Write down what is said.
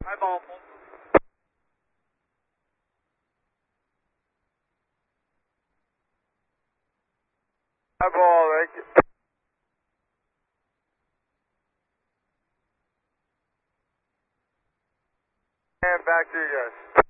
Eyeball. Eyeball, thank you. And back to you guys.